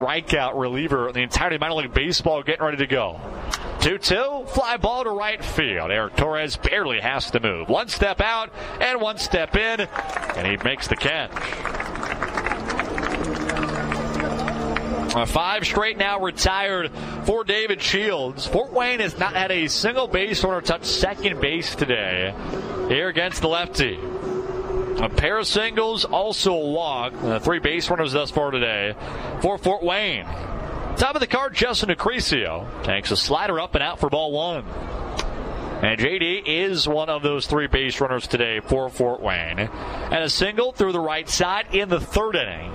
strikeout reliever in the entirety of minor league baseball getting ready to go. 2-2, fly ball to right field. Eric Torres barely has to move. One step out and one step in, and he makes the catch. 5 straight now retired for David Shields. Fort Wayne has not had a single base runner touch second base today here against the lefty. A pair of singles, also a walk. 3 base runners thus far today for Fort Wayne. Top of the card, Justin Acrisio takes a slider up and out for ball 1. And JD is one of those 3 base runners today for Fort Wayne. And a single through the right side in the 3rd inning.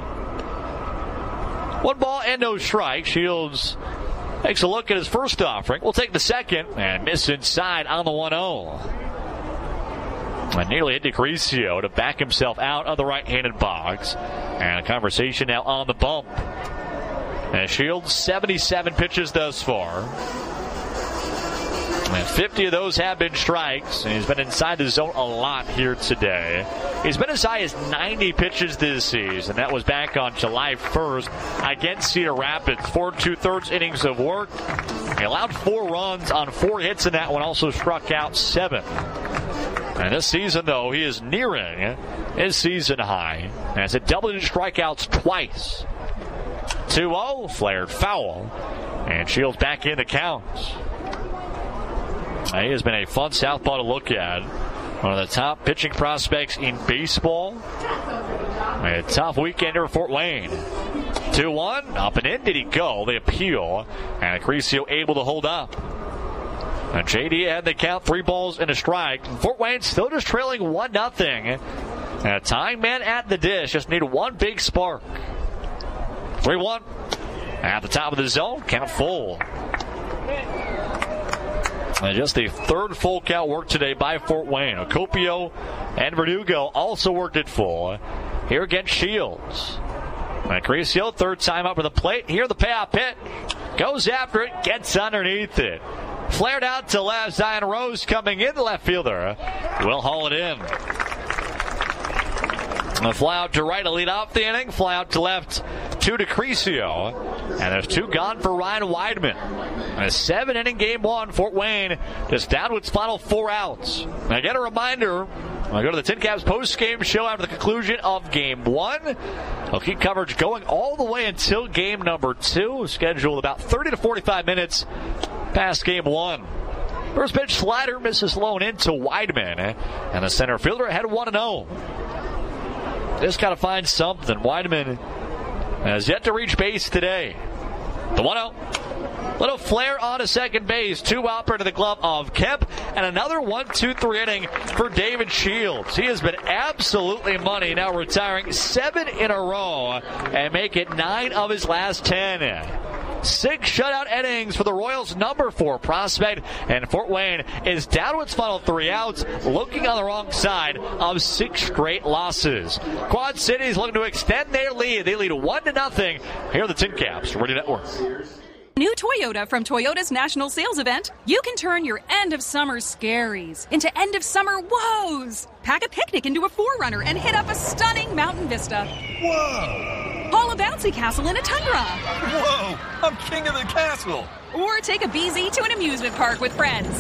1 ball and no strike. Shields takes a look at his first offering. We'll take the second and miss inside on the 1-0. And nearly hit Acrisio to back himself out of the right-handed box. And a conversation now on the bump. And Shields, 77 pitches thus far. And 50 of those have been strikes. And he's been inside the zone a lot here today. He's been as high as 90 pitches this season. That was back on July 1st against Cedar Rapids. 4 2/3 innings of work. He allowed 4 runs on 4 hits in that one. Also struck out 7. And this season, though, he is nearing his season high. As it double-digit strikeouts twice. 2-0, flared foul. And Shields back in the count. He has been a fun southpaw to look at. One of the top pitching prospects in baseball. A tough weekender for Fort Wayne. 2-1, up and in did he go. They appeal. And Acrisio able to hold up. And JD had the count, 3 balls and a strike. And Fort Wayne still just trailing 1-0. And a tying man at the dish. Just need 1 big spark. 3-1. At the top of the zone, count full. And just the 3rd full count work today by Fort Wayne. Ocopio and Verdugo also worked it full. Here against Shields. Acrisio, 3rd time up for the plate. Here the payoff pitch. Goes after it, gets underneath it. Flared out to left. Zion Rose coming in, the left fielder will haul it in. A fly out to right to lead off the inning. Fly out to left to Acrisio. And there's 2 gone for Ryan Weidman. And a 7-inning game 1. Fort Wayne just down to its final 4 outs. And again, a reminder, I'll go to the Tin Caps post-game show after the conclusion of game 1. I'll keep coverage going all the way until game number 2. Scheduled about 30 to 45 minutes past game 1. First pitch slider misses low and into Weidman. And the center fielder had 1-0. Just got to find something. Weidman has yet to reach base today. The 1-0. Little flare on to second base. 2 out into the glove of Kemp. And another 1-2-3 inning for David Shields. He has been absolutely money. Now retiring 7 in a row and make it 9 of his last 10. 6 shutout innings for the Royals' number 4 prospect. And Fort Wayne is down to its final 3 outs, looking on the wrong side of 6 straight losses. Quad Cities looking to extend their lead. They lead 1-0. Here are the Tin Caps Radio Network. New Toyota from Toyota's national sales event. You can turn your end-of-summer scaries into end-of-summer woes. Pack a picnic into a 4Runner and hit up a stunning mountain vista. Whoa! Haul a bouncy castle in a Tundra. Whoa! I'm king of the castle. Or take a BZ to an amusement park with friends.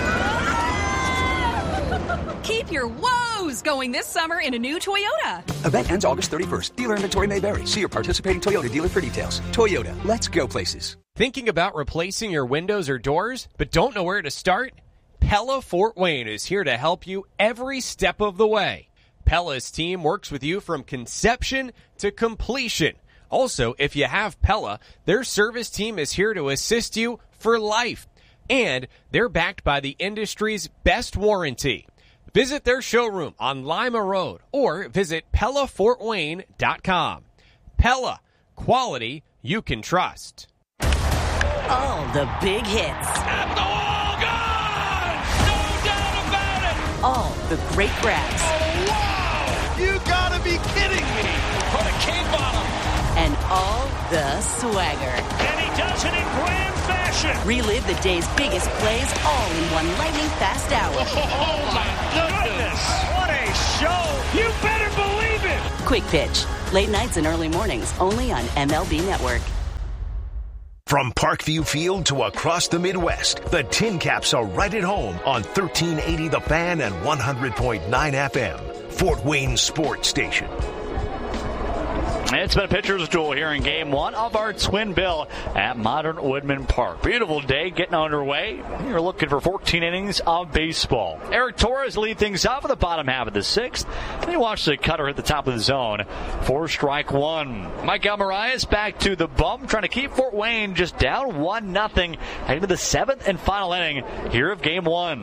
Keep your woes going this summer in a new Toyota. Event ends August 31st. Dealer inventory may vary. See your participating Toyota dealer for details. Toyota, let's go places. Thinking about replacing your windows or doors, but don't know where to start? Pella Fort Wayne is here to help you every step of the way. Pella's team works with you from conception to completion. Also, if you have Pella, their service team is here to assist you for life. And they're backed by the industry's best warranty. Visit their showroom on Lima Road or visit PellaFortWayne.com. Pella, quality you can trust. All the big hits. And the wall gone! No doubt about it! All the great grabs. Oh, wow! You gotta be kidding me! What a king bottom! And all the swagger. And he does it in grand fashion! Relive the day's biggest plays all in one lightning-fast hour. Oh, my goodness! What a show! You better believe it! Quick Pitch. Late nights and early mornings only on MLB Network. From Parkview Field to across the Midwest, the Tin Caps are right at home on 1380 The Fan and 100.9 FM, Fort Wayne Sports Station. It's been a pitcher's duel here in Game 1 of our twin bill at Modern Woodman Park. Beautiful day getting underway. You're looking for 14 innings of baseball. Eric Torres lead things off in the bottom half of the 6th. And you watch the cutter hit the top of the zone for strike 1. Mike Almarias back to the bump, trying to keep Fort Wayne just down 1-0 heading to the 7th and final inning here of Game 1.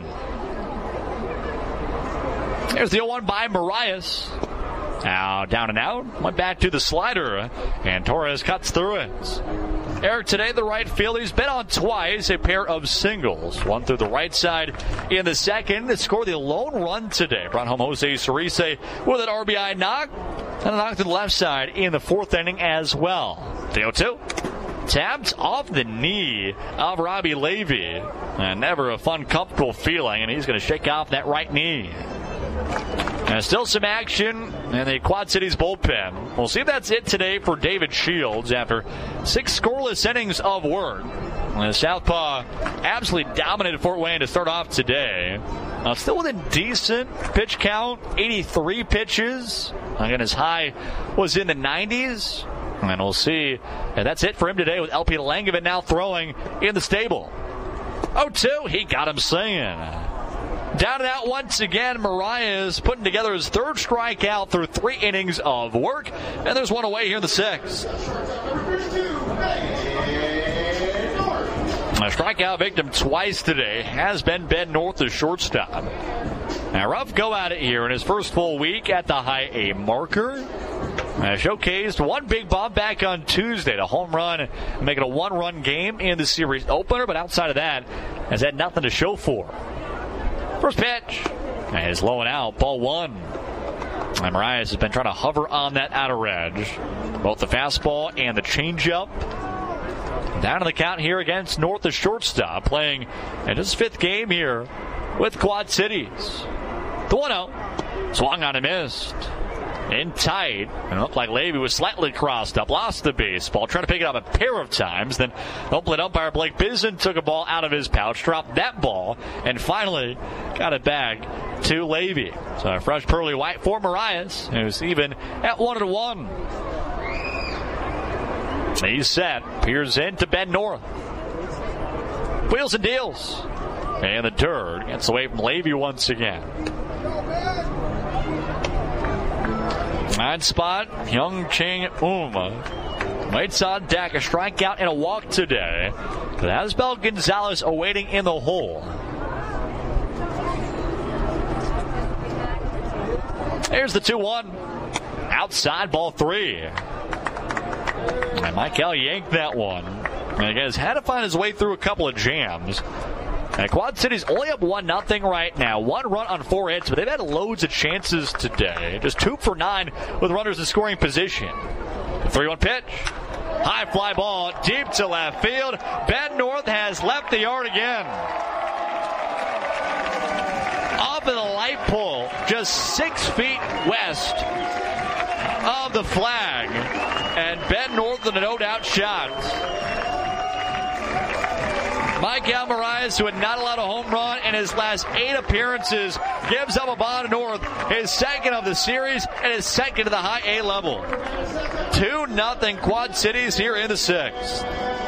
There's the 0-1 by Marias. Now down and out, went back to the slider, and Torres cuts through it. Eric today, the right field, he's been on twice, a pair of singles. One through the right side in the second to score the lone run today. Brought home Jose Cerise with an RBI knock, and a knock to the left side in the 4th inning as well. The 0-2. Tapped off the knee of Robbie Levy. And never a fun, comfortable feeling, and he's going to shake off that right knee. And still some action in the Quad Cities bullpen. We'll see if that's it today for David Shields after 6 scoreless innings of work. And the Southpaw absolutely dominated Fort Wayne to start off today. Still with a decent pitch count, 83 pitches. Again, his high was in the 90s. And we'll see. And that's it for him today with LP Langevin now throwing in the stable. 0-2, he got him singing. Down and out once again, Marias putting together his 3rd strikeout through 3 innings of work. And there's one away here in the 6th. A strikeout victim twice today has been Ben North, the shortstop. Now, rough go at it here in his first full week at the high A marker. Showcased one big bomb back on Tuesday, the home run, making a 1-run game in the series opener. But outside of that, has had nothing to show for. First pitch is low and out, ball 1. And Marias has been trying to hover on that outer edge. Both the fastball and the changeup. Down to the count here against North, the shortstop, playing in his 5th game here with Quad Cities. The 1-0. Swung on and missed. In tight. And it looked like Levy was slightly crossed up. Lost the baseball. Tried to pick it up a pair of times. Then open umpire Blake Bizen took a ball out of his pouch. Dropped that ball. And finally got it back to Levy. So a fresh pearly white for Marias. Who's even at 1-1. He's set. Peers in to Ben North. Wheels and deals. And the dirt gets away from Levy once again. 9 spot, Young Ching waits on deck. A strikeout and a walk today. Asbel Gonzalez awaiting in the hole. Here's the 2-1. Outside, ball 3. And Michael yanked that one. And again, has had to find his way through a couple of jams. And Quad City's only up 1-0 right now. 1 run on 4 hits, but they've had loads of chances today. Just 2 for 9 with runners in scoring position. The 3-1 pitch. High fly ball deep to left field. Ben North has left the yard again. Off of the light pole, just 6 feet west of the flag. And Ben North with a no-doubt shot. Mike Almarias, who had not allowed a home run in his last 8 appearances, gives up a ball to North, his 2nd of the series and his 2nd to the high A level. 2-0 Quad Cities here in the 6th.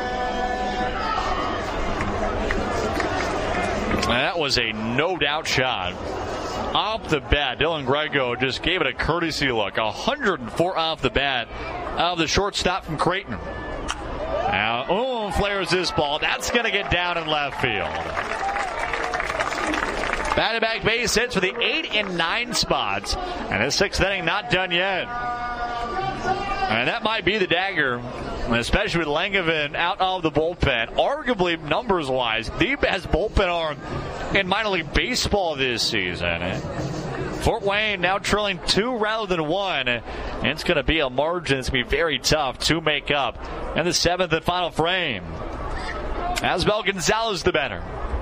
And that was a no-doubt shot. Off the bat, Dylan Grego just gave it a courtesy look. 104 off the bat of the shortstop from Creighton. Now, flares this ball. That's going to get down in left field. Back-to-back base hits for the 8 and 9 spots. And this 6th inning not done yet. And that might be the dagger, especially with Langevin out of the bullpen. Arguably, numbers-wise, the best bullpen arm in minor league baseball this season. Fort Wayne now trailing 2 rather than 1. And it's going to be a margin that's going to be very tough to make up in the 7th and final frame. Asbel Gonzalez the batter.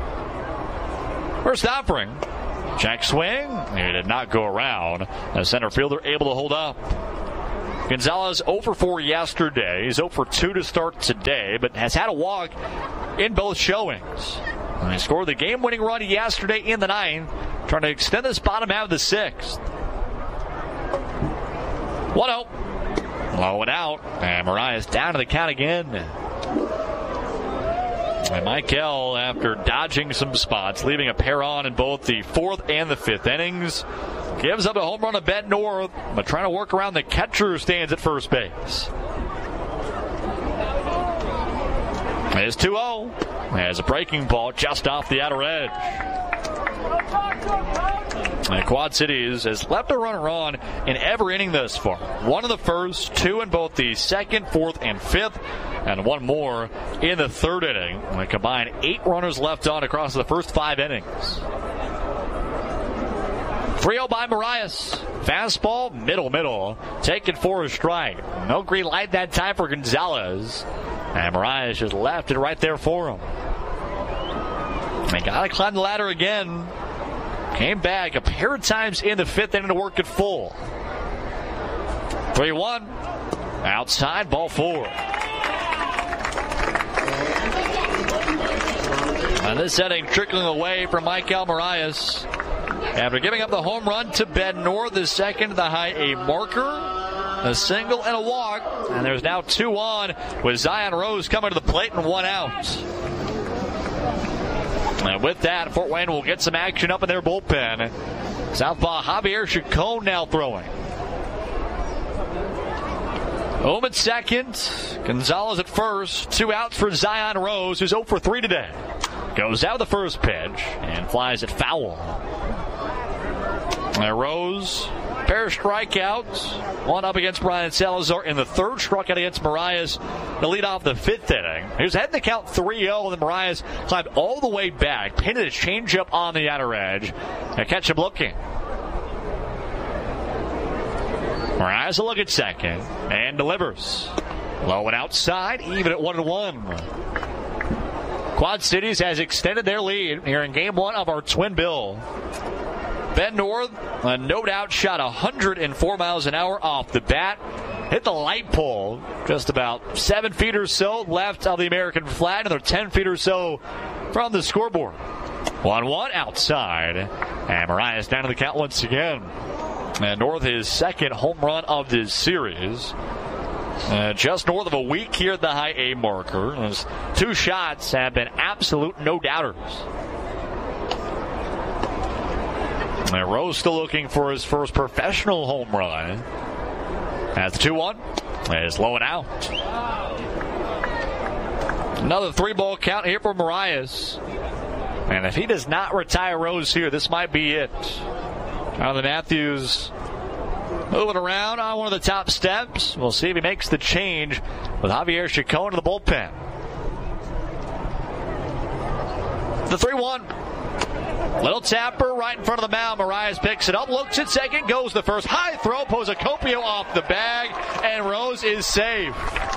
First offering. Check swing. He did not go around. The center fielder able to hold up. Gonzalez 0 for 4 yesterday. He's 0 for 2 to start today, but has had a walk in both showings. And he scored the game-winning run yesterday in the 9th, trying to extend this bottom half of the 6th. 1-0. Low and out. And Marias down to the count again. And Michael, after dodging some spots, leaving a pair on in both the 4th and the 5th innings, gives up a home run to Ben North, but trying to work around the catcher who stands at first base. It's 2-0. As a breaking ball just off the outer edge. And Quad Cities has left a runner on in every inning thus far. 1 in the 1st, 2 in both the 2nd, 4th, and 5th, and 1 more in the 3rd inning. And a combined 8 runners left on across the first 5 innings. 3-0 by Marias. Fastball, middle. Taken for a strike. No green light that time for Gonzalez. And Marias just left it right there for him. They got to climb the ladder again. Came back a pair of times in the 5th inning to work it full. 3-1. Outside, ball 4. And this inning trickling away from Michael Marias. After giving up the home run to Ben North, the second to the high A marker, a single and a walk. And there's now 2 on with Zion Rose coming to the plate and 1 out. And with that, Fort Wayne will get some action up in their bullpen. Southpaw Javier Chacon now throwing. Home at second. Gonzalez at first. 2 outs for Zion Rose, who's 0 for 3 today. Goes out the first pitch and flies it foul. And Rose, pair of strikeouts. 1 up against Brian Salazar in the 3rd, struck out against Marias to lead off the 5th inning. He was heading to count 3-0, and then Marias climbed all the way back, pinned a changeup on the outer edge, and catch him looking. Marias a look at second, and delivers. Low and outside, even at 1-1. Quad Cities has extended their lead here in Game 1 of our Twin Bill. Ben North, a no-doubt shot 104 miles an hour off the bat. Hit the light pole just about 7 feet or so left of the American flag. Another 10 feet or so from the scoreboard. 1-1 outside. And Marias down to the count once again. And North, his 2nd home run of this series. Just north of a week here at the high A marker. His 2 shots have been absolute no-doubters. And Rose still looking for his first professional home run. As the 2-1 is low and out. Another 3-ball count here for Marias. And if he does not retire Rose here, this might be it. Jonathan Matthews moving around on one of the top steps. We'll see if he makes the change with Javier Chacon to the bullpen. The 3-1. Little tapper right in front of the mound. Marias picks it up, looks at second, goes the first. High throw, Posacopio off the bag, and Rose is safe.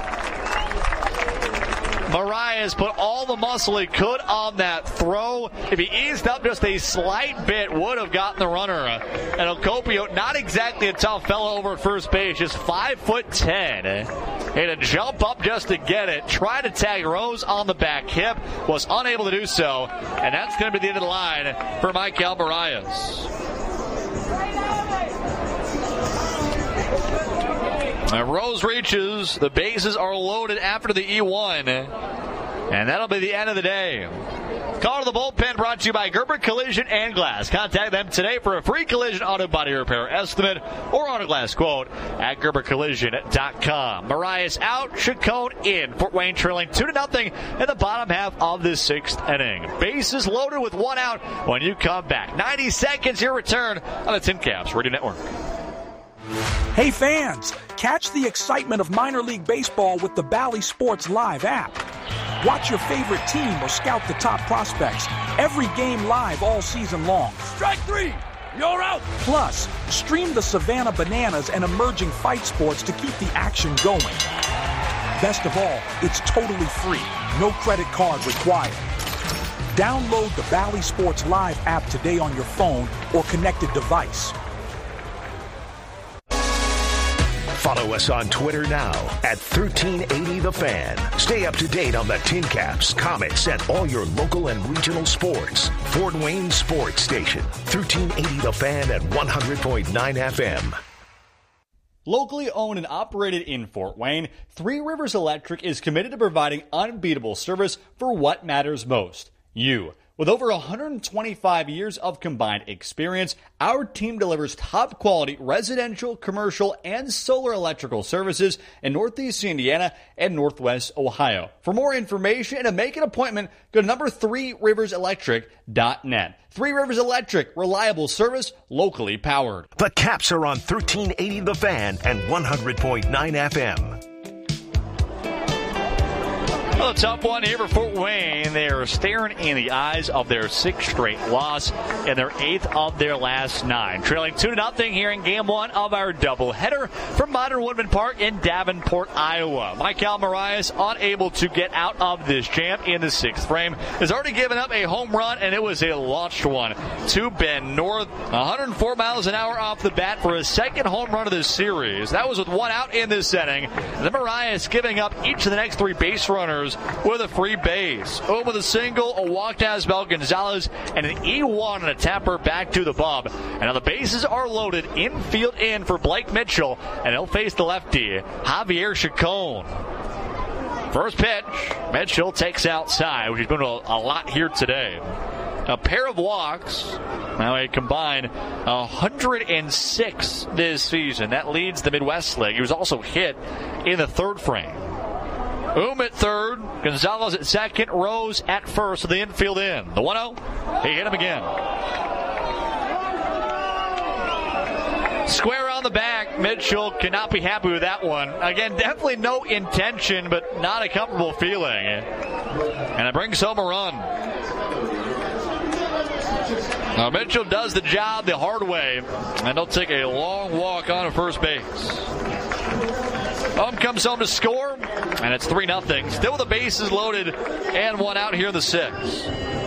Marias put all the muscle he could on that throw. If he eased up just a slight bit, would have gotten the runner. And Ocopio, not exactly a tough fellow over at first base, just 5'10". Had to jump up just to get it. Tried to tag Rose on the back hip, was unable to do so. And that's going to be the end of the line for Michael Marias. And Rose reaches. The bases are loaded after the E1. And that'll be the end of the day. Call to the bullpen brought to you by Gerber Collision and Glass. Contact them today for a free collision auto body repair estimate or auto glass quote at GerberCollision.com. Marias out, Chacon in. Fort Wayne trailing 2-0 in the bottom half of the 6th inning. Bases loaded with 1 out when you come back. 90 seconds, your return on the Tin Caps Radio Network. Hey fans, catch the excitement of minor league baseball with the Bally Sports Live app. Watch your favorite team or scout the top prospects. Every game live all season long. Strike 3, you're out. Plus, stream the Savannah Bananas and emerging fight sports to keep the action going. Best of all, it's totally free. No credit card required. Download the Bally Sports Live app today on your phone or connected device. Follow us on Twitter now at 1380 The Fan. Stay up to date on the Tin Caps, Comets, and all your local and regional sports. Fort Wayne Sports Station, 1380 The Fan at 100.9 FM. Locally owned and operated in Fort Wayne, Three Rivers Electric is committed to providing unbeatable service for what matters most, you. With over 125 years of combined experience, our team delivers top-quality residential, commercial, and solar electrical services in Northeast Indiana and Northwest Ohio. For more information and to make an appointment, go to number3riverselectric.net. Three Rivers Electric, reliable service, locally powered. The Caps are on 1380 The Fan and 100.9 FM. Well, a tough one here for Fort Wayne. They are staring in the eyes of their 6th straight loss and their 8th of their last 9. Trailing 2-0 here in Game 1 of our doubleheader from Modern Woodman Park in Davenport, Iowa. Michael Marias, unable to get out of this jam in the 6th frame, has already given up a home run, and it was a launched one to Bend North. 104 miles an hour off the bat for his 2nd home run of this series. That was with 1 out in this inning. The Marias giving up each of the next 3 base runners with a free base. With a single, a walk to Asbel Gonzalez, and an E1 and a tapper back to the bub. And now the bases are loaded, infield in for Blake Mitchell, and he'll face the lefty, Javier Chacon. First pitch, Mitchell takes outside, which he's been doing a lot here today. A pair of walks, now a combined 106 this season. That leads the Midwest League. He was also hit in the 3rd frame. At 3rd, Gonzalez at 2nd, Rose at 1st, so the infield in. The 1-0, he hit him again. Square on the back, Mitchell cannot be happy with that one. Again, definitely no intention, but not a comfortable feeling. And it brings home a run. Now Mitchell does the job the hard way, and he'll take a long walk on to first base. Comes home to score, and it's 3-0. Still with the bases loaded and 1 out here in the 6th.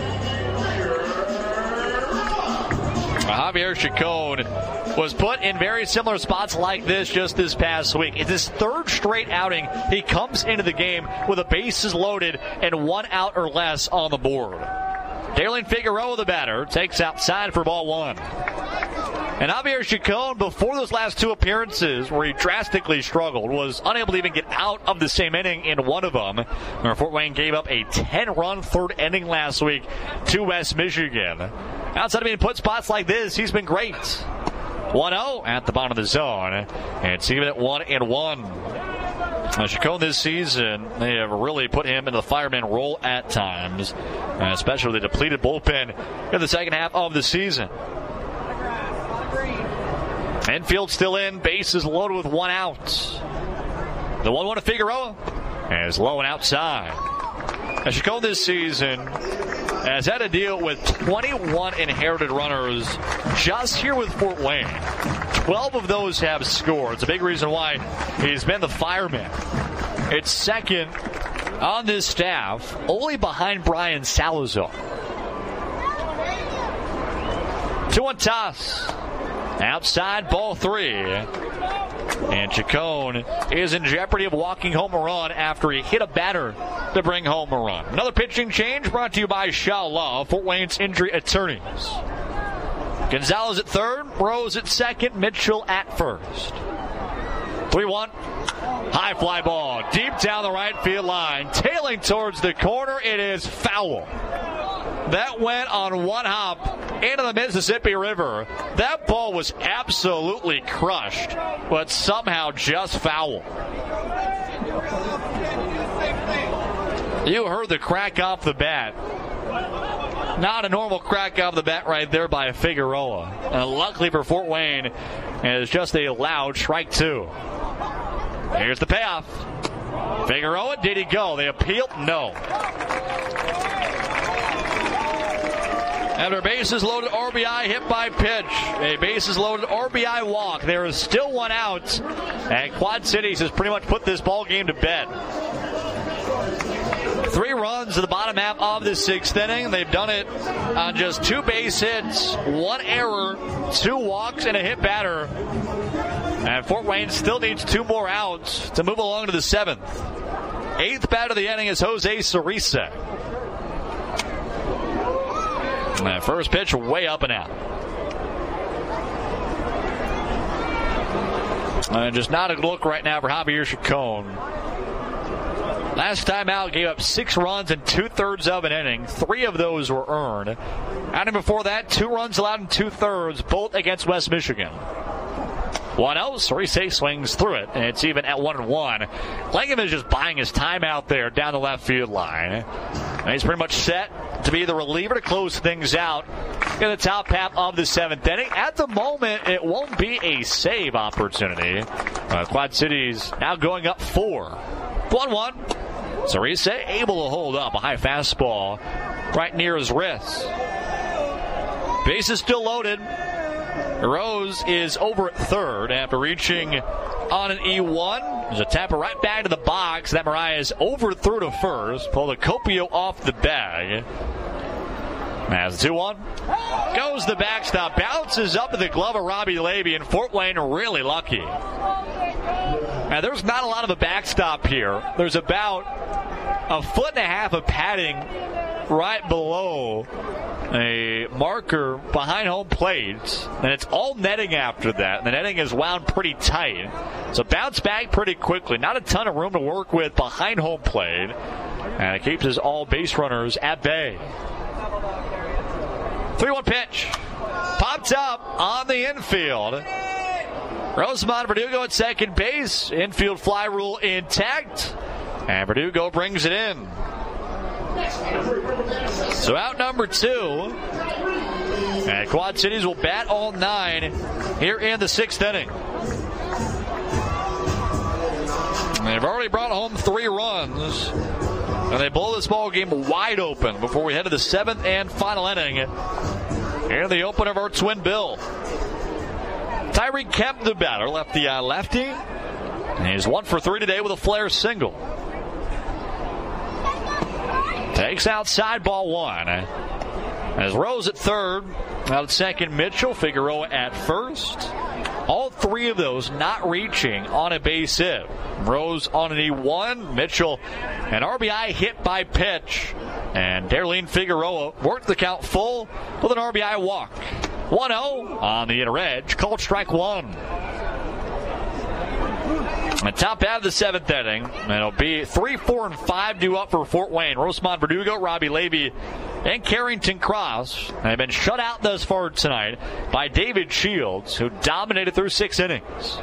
Javier Chacon was put in very similar spots like this just this past week. It's his 3rd straight outing. He comes into the game with the bases loaded and 1 out or less on the board. Darlene Figueroa, the batter, takes outside for ball 1. And Javier Chacon, before those last 2 appearances where he drastically struggled, was unable to even get out of the same inning in one of them. Where Fort Wayne gave up a 10-run 3rd inning last week to West Michigan. Outside of being put spots like this, he's been great. 1-0 at the bottom of the zone. And it's even at 1-1. Chacon this season, they have really put him in the fireman role at times, especially with the depleted bullpen in the 2nd half of the season. Infield still in, bases loaded with 1 out. The 1-1 to Figueroa is low and outside. Chacon this season has had to deal with 21 inherited runners just here with Fort Wayne. 12 of those have scored. It's a big reason why he's been the fireman. It's 2nd on this staff, only behind Brian Salazar. 2-1 toss. Outside, ball 3. And Chacon is in jeopardy of walking home a run after he hit a batter to bring home a run. Another pitching change brought to you by Shaw Law, Fort Wayne's injury attorneys. Gonzalez at 3rd, Rose at 2nd, Mitchell at 1st. 3-1. High fly ball deep down the right field line. Tailing towards the corner. It is foul. That went on 1 hop into the Mississippi River. That ball was absolutely crushed, but somehow just foul. You heard the crack off the bat. Not a normal crack off the bat right there by Figueroa. And luckily for Fort Wayne, it's just a loud strike 2. Here's the payoff. Figueroa, did he go? They appealed? No. After bases loaded RBI hit by pitch, a bases loaded RBI walk. There is still 1 out, and Quad Cities has pretty much put this ball game to bed. 3 runs in the bottom half of the 6th inning. They've done it on just 2 base hits, 1 error, 2 walks, and a hit batter. And Fort Wayne still needs 2 more outs to move along to the 7th. 8th bat of the inning is Jose Cerisa. And that first pitch way up and out. Just not a good look right now for Javier Chacon. Last time out, gave up 6 runs in 2/3 of an inning. 3 of those were earned. Outing before that, 2 runs allowed in 2/3, both against West Michigan. 1-0, Cerisa swings through it, and it's even at 1-1. Langham is just buying his time out there down the left field line. And he's pretty much set to be the reliever to close things out in the top half of the 7th inning. At the moment, it won't be a save opportunity. Quad Cities now going up 4. 1-1. Cerisa able to hold up a high fastball right near his wrist. Base is still loaded. Rose is over at third after reaching on an E1. There's a tapper right back to the box. That Marias overthrew to first. Pulled a Copio off the bag. As 2-1. Goes the backstop. Bounces up to the glove of Robbie Levy, and Fort Wayne really lucky. Now, there's not a lot of a backstop here. There's about 1.5 feet of padding right below a marker behind home plate, and it's all netting after that. The netting is wound pretty tight, so bounce back pretty quickly. Not a ton of room to work with behind home plate, and it keeps his all base runners at bay. 3-1 pitch. Popped up on the infield. Rosamond Verdugo at second base. Infield fly rule intact, and Verdugo brings it in. So out number 2. And Quad Cities will bat all 9 here in the 6th inning. And they've already brought home 3 runs. And they blow this ball game wide open before we head to the 7th and final inning. Here the opener of our twin bill. Tyreek Kemp, the batter, lefty on lefty. And he's 1 for 3 today with a flare single. Takes outside, ball 1. As Rose at third, out at second, Mitchell, Figueroa at first. All 3 of those not reaching on a base hit. Rose on an E1, Mitchell an RBI hit by pitch. And Darlene Figueroa worked the count full with an RBI walk. 1-0 on the inner edge, called strike 1. The top half of the 7th inning, and it'll be 3, 4, and 5 due up for Fort Wayne. Rosamond Verdugo, Robbie Levy, and Carrington Cross have been shut out thus far tonight by David Shields, who dominated through 6 innings.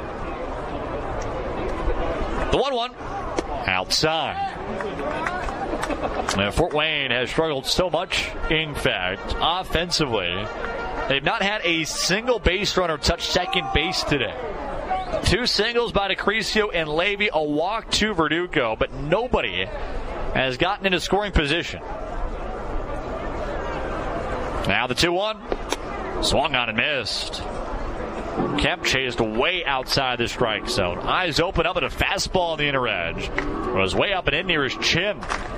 The 1-1 outside. Now, Fort Wayne has struggled so much, in fact, offensively. They've not had a single base runner touch second base today. 2 singles by DeCrisio and Levy, a walk to Verdugo, but nobody has gotten into scoring position. Now the 2-1. Swung on and missed. Kemp chased way outside the strike zone. Eyes open up at a fastball on the inner edge. It was way up and in near his chin.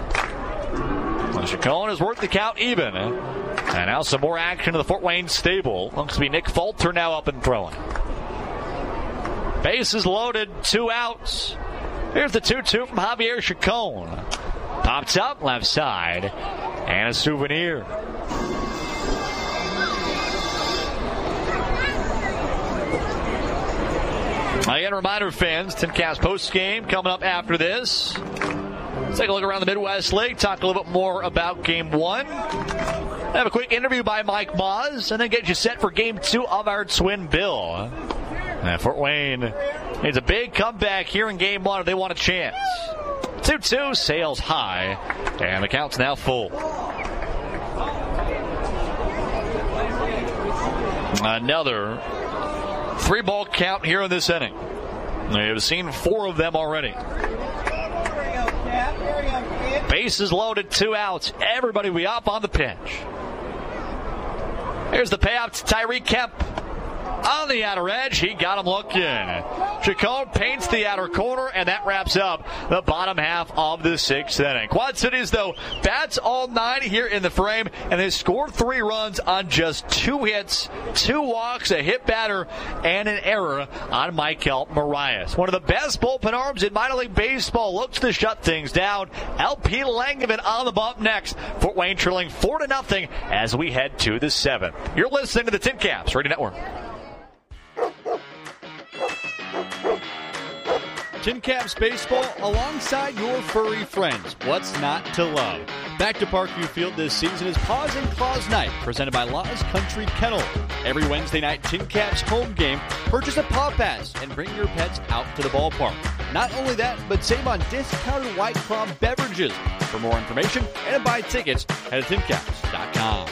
Chacon has worked the count even. And now some more action to the Fort Wayne stable. Looks to be Nick Falter now up and throwing. Bases loaded, 2 outs. Here's the 2-2 from Javier Chacon. Pops up left side, and a souvenir. Again, a reminder, fans, TinCast post game coming up after this. Let's take a look around the Midwest League, talk a little bit more about Game 1. Have a quick interview by Mike Moz, and then get you set for Game 2 of our twin bill. And Fort Wayne needs a big comeback here in Game 1 if they want a chance. 2-2, sails high, and the count's now full. Another 3-ball count here in this inning. We've seen 4 of them already. Bases loaded, 2 outs. Everybody will be up on the pitch. Here's the payout to Tyreek Kemp. On the outer edge, he got him looking. Chacon paints the outer corner, and that wraps up the bottom half of the 6th inning. Quad Cities, though, bats all 9 here in the frame, and they scored 3 runs on just 2 hits, 2 walks, a hit batter, and an error on Michael Marias. One of the best bullpen arms in minor league baseball looks to shut things down. LP Langevin on the bump next. Fort Wayne trailing 4-0 as we head to the 7th. You're listening to the Tin Caps Radio Network. Tin Caps Baseball alongside your furry friends. What's not to love? Back to Parkview Field this season is Paws and Claws Night, presented by Law's Country Kennel. Every Wednesday night Tin Caps home game, purchase a Paw Pass and bring your pets out to the ballpark. Not only that, but save on discounted White Claw beverages. For more information and to buy tickets, head to tincaps.com.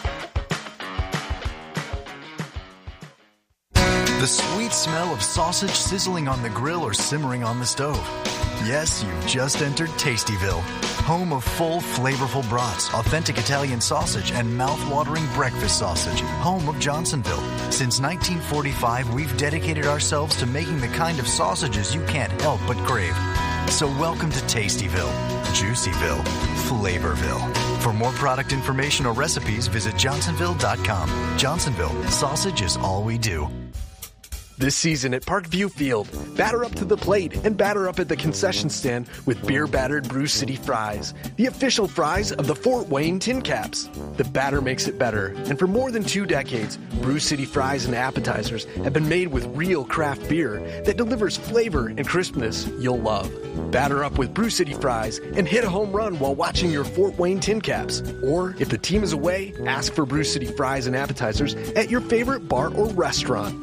The sweet smell of sausage sizzling on the grill or simmering on the stove. Yes, you've just entered Tastyville, home of full, flavorful brats, authentic Italian sausage, and mouth-watering breakfast sausage, home of Johnsonville. Since 1945, we've dedicated ourselves to making the kind of sausages you can't help but crave. So welcome to Tastyville, Juicyville, Flavorville. For more product information or recipes, visit johnsonville.com. Johnsonville, sausage is all we do. This season at Parkview Field, batter up to the plate and batter up at the concession stand with beer-battered Brew City Fries, the official fries of the Fort Wayne Tin Caps. The batter makes it better, and for more than 2 decades, Brew City Fries and appetizers have been made with real craft beer that delivers flavor and crispness you'll love. Batter up with Brew City Fries and hit a home run while watching your Fort Wayne Tin Caps. Or, if the team is away, ask for Brew City Fries and appetizers at your favorite bar or restaurant.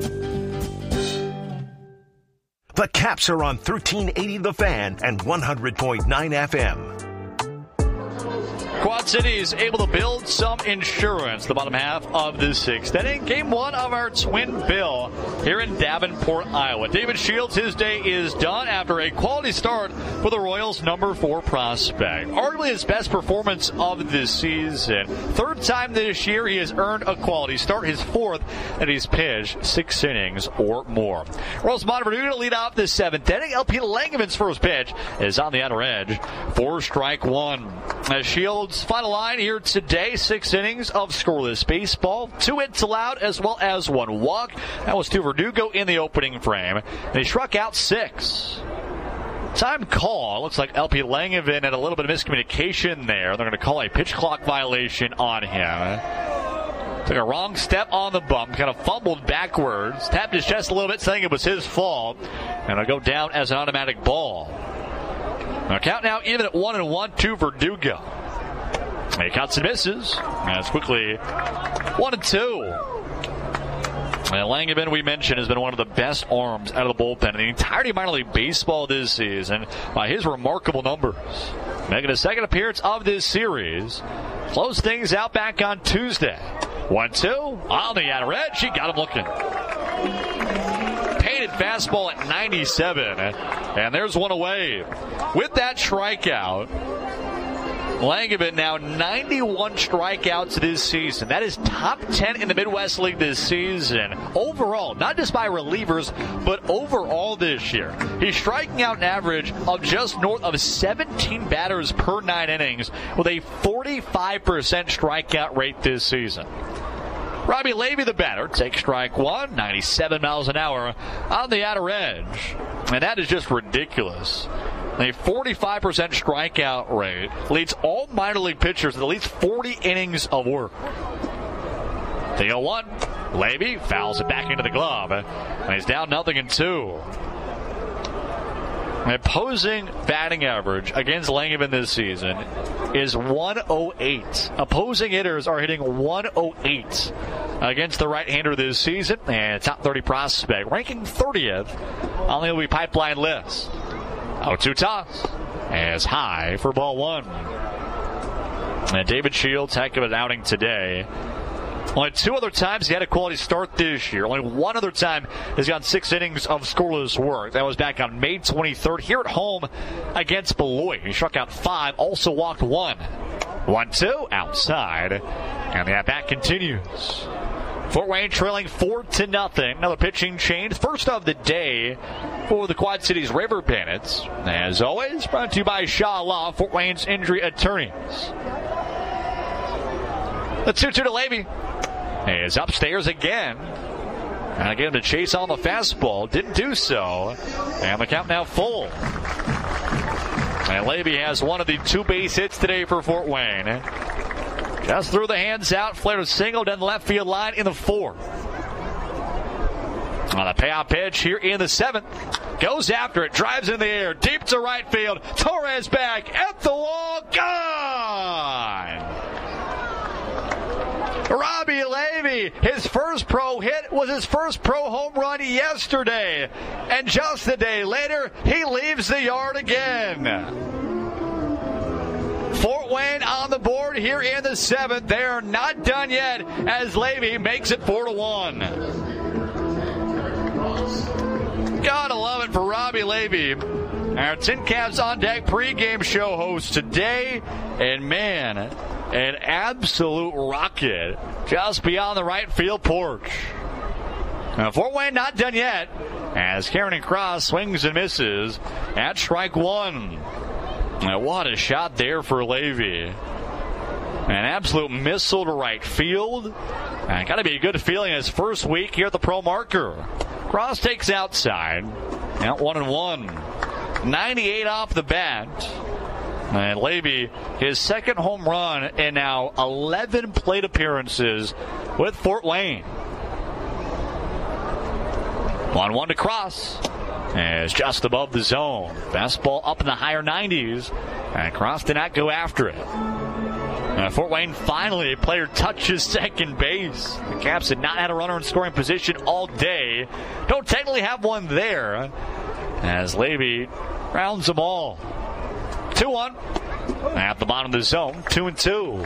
The Caps are on 1380 The Fan and 100.9 FM. Quad City is able to build some insurance the bottom half of the 6th inning. Game 1 of our twin bill here in Davenport, Iowa. David Shields, his day is done after a quality start for the Royals' number 4 prospect. Arguably his best performance of this season. 3rd time this year he has earned a quality start, his 4th that he's pitched 6 innings or more. Royals Montevideo going to lead off the 7th inning. LP Langevin's first pitch is on the outer edge for strike 1. As Shields final line here today, 6 innings of scoreless baseball, 2 hits allowed as well as 1 walk. That was to Verdugo in the opening frame, and he struck out 6. Time call. Looks like LP Langevin had a little bit of miscommunication there. They're going to call a pitch clock violation on him. Took a wrong step on the bump, kind of fumbled backwards, tapped his chest a little bit, saying it was his fault, and it'll go down as an automatic ball. Now count now even at 1-1 to Verdugo. He cuts and misses. As quickly 1-2. And Langevin, we mentioned, has been one of the best arms out of the bullpen in the entirety of minor league baseball this season by his remarkable numbers. Making his 2nd appearance of this series. Close things out back on Tuesday. 1-2 on the outer edge. He got him looking. Painted fastball at 97, and there's one away. With that strikeout, Langevin now 91 strikeouts this season. That is top 10 in the Midwest League this season. Overall, not just by relievers, but overall this year. He's striking out an average of just north of 17 batters per 9 innings with a 45% strikeout rate this season. Robbie Levy, the batter, takes strike 1, 97 miles an hour on the outer edge. And that is just ridiculous. A 45% strikeout rate leads all minor league pitchers to at least 40 innings of work. The 0-1. Levy fouls it back into the glove. And he's down 0-2. An opposing batting average against Langevin this season is 108. Opposing hitters are hitting 108 against the right-hander this season. And top 30 prospect, ranking 30th on the MLB Pipeline list. 0-2 toss. As high for ball 1. And David Shields, heck of an outing today. Only 2 other times he had a quality start this year. Only 1 other time he's gone 6 innings of scoreless work. That was back on May 23rd here at home against Beloit. He struck out 5, also walked 1. 1-2 outside. And the at-bat continues. Fort Wayne trailing 4-0. Another pitching change. First of the day for the Quad Cities River Bandits. As always, brought to you by Shaw Law, Fort Wayne's injury attorneys. The 2-2 to Levy. He is upstairs again. And I get him to chase on the fastball. Didn't do so. And the count now full. And Levy has one of the 2 base hits today for Fort Wayne. Just threw the hands out, flared a single down the left field line in the 4th. On the payoff pitch here in the 7th. Goes after it, drives in the air, deep to right field. Torres back at the wall, gone! Robbie Levy, his first pro hit was his first pro home run yesterday. And just a day later, he leaves the yard again. Fort Wayne on the board here in the 7th. They are not done yet as Levy makes it 4-1. Gotta love it for Robbie Levy. Our Tin Caps on Deck pregame show host today. And man, an absolute rocket just beyond the right field porch. Now, Fort Wayne not done yet as Karen Cross swings and misses at strike 1. Now, what a shot there for Levy. An absolute missile to right field. And got to be a good feeling his first week here at the Pro Marker. Cross takes outside. Out 1-1. 98 off the bat. And Levy, his second home run in now 11 plate appearances with Fort Wayne. 1-1 to Cross. And it's just above the zone. Fastball up in the higher 90s. And Cross did not go after it. Fort Wayne finally, a player touches second base. The Caps had not had a runner in scoring position all day. Don't technically have one there. As Levy rounds them all. 2-1. At the bottom of the zone. 2-2.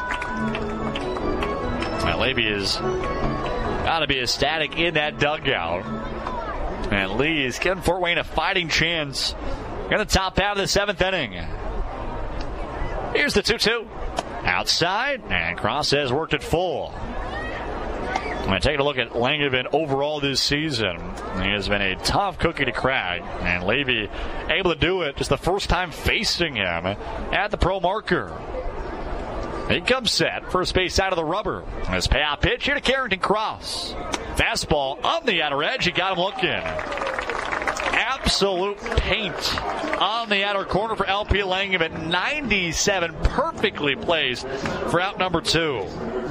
Levy is got to be ecstatic in that dugout. And Lee is giving Fort Wayne a fighting chance in the top half of the 7th inning. Here's the 2-2. Outside, and Cross has worked it full. And taking a look at Langevin overall this season, he has been a tough cookie to crack. And Levy able to do it just the first time facing him at the Pro Marker. He comes set, first base side of the rubber. This payoff pitch here to Carrington Cross. Fastball on the outer edge. He got him looking. Absolute paint on the outer corner for LP Langevin. 97 perfectly placed for out number 2.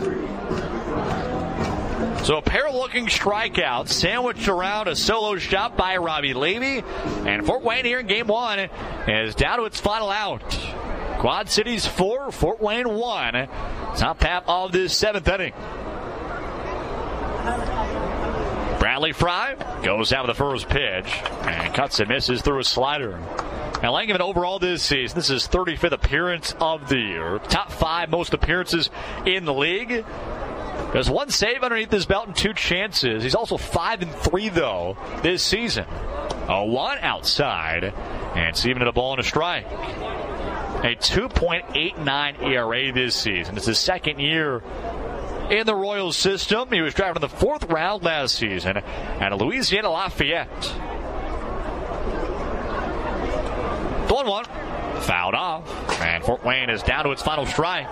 So a pair of looking strikeouts sandwiched around a solo shot by Robbie Levy. And Fort Wayne here in game 1 is down to its final out. Quad Cities 4, Fort Wayne 1. Top half of this 7th inning. Bradley Fry goes out with the first pitch and cuts and misses through a slider. Now, Langevin overall this season, this is his 35th appearance of the year. Top 5 most appearances in the league. There's 1 save underneath his belt and 2 chances. He's also 5-3 though this season. A 1 outside, and it's even at a ball and a strike. A 2.89 ERA this season. It's his second year in the Royals system. He was drafted in the 4th round last season out of Louisiana Lafayette. 1-1. Fouled off. And Fort Wayne is down to its final strike.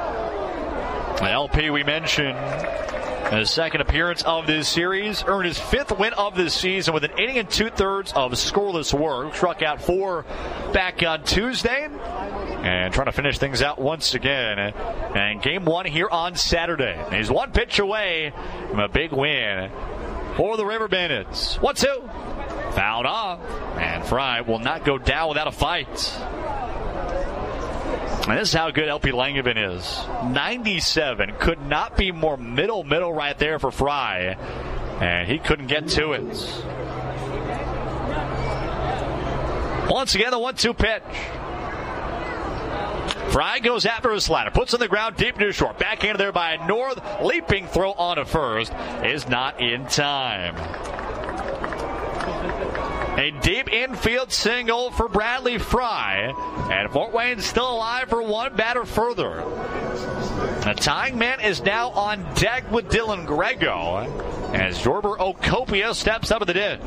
LP, we mentioned, his second appearance of this series, earned his 5th win of this season with an inning and 2/3 of scoreless work. Struck out 4 back on Tuesday. And trying to finish things out once again. And game 1 here on Saturday. He's 1 pitch away from a big win for the River Bandits. 1-2. Fouled off. And Fry will not go down without a fight. And this is how good LP Langevin is. 97. Could not be more middle right there for Fry. And he couldn't get to it. Once again, the 1-2 pitch. Fry goes after his slider, puts on the ground deep to short. Backhanded there by North. Leaping throw on to first is not in time. A deep infield single for Bradley Fry. And Fort Wayne still alive for one batter further. The tying man is now on deck with Dylan Grego as Jorber Okopio steps up to the dish.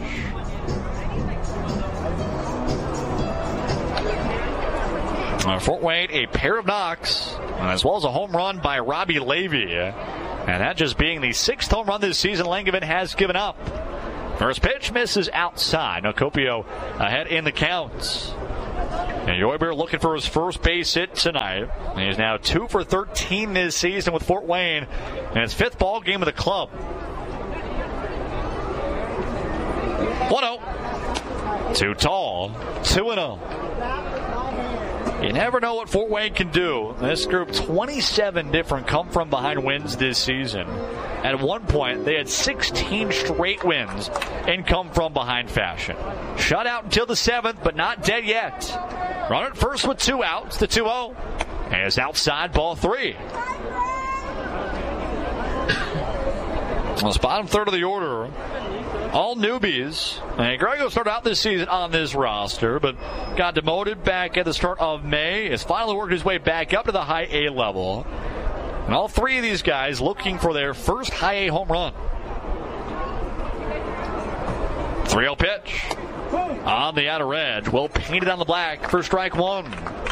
Fort Wayne, a pair of knocks, as well as a home run by Robbie Levy. And that just being the 6th home run this season Langevin has given up. First pitch misses outside. Okopio ahead in the counts. And Joyber looking for his first base hit tonight. And he's now 2 for 13 this season with Fort Wayne in his 5th ball game of the club. 1-0. Too tall. 2-0. You never know what Fort Wayne can do. This group, 27 different come-from-behind wins this season. At one point, they had 16 straight wins in come-from-behind fashion. Shut out until the 7th, but not dead yet. Runner at first with 2 outs, the 2-0. And it's outside, ball 3. Well, bottom third of the order, all newbies. And Grego started out this season on this roster, but got demoted back at the start of May. Has finally worked his way back up to the high A level. And all 3 of these guys looking for their first high A home run. 3-0 pitch. On the outer edge. Will painted on the black for strike 1.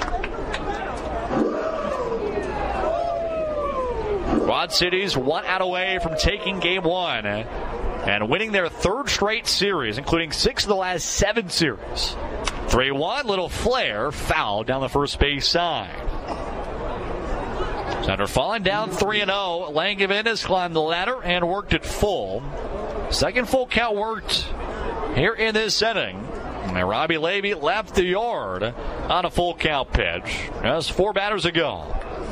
Quad Cities 1 out away from taking game 1 and winning their 3rd straight series, including 6 of the last 7 series. 3-1, little flare, foul down the first base side. After falling down 3-0, Langevin has climbed the ladder and worked it full. Second full count worked here in this inning. And Robbie Levy left the yard on a full count pitch. Just 4 batters ago.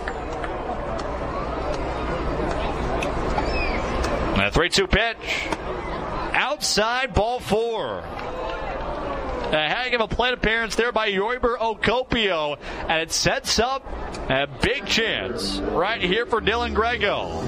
And a 3-2 pitch. Outside, ball 4. A heck of a plate appearance there by Joyber Okopio. And it sets up a big chance right here for Dylan Grego.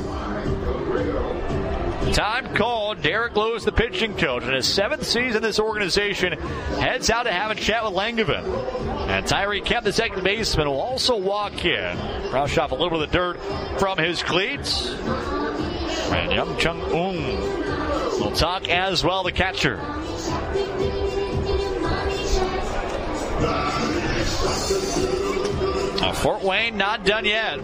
Time called. Derek Lewis, the pitching coach, in his 7th season in this organization, heads out to have a chat with Langevin. And Tyree Kemp, the second baseman, will also walk in. Brush off a little bit of the dirt from his cleats. And Young Chung Ung will talk as well, the catcher. Fort Wayne not done yet.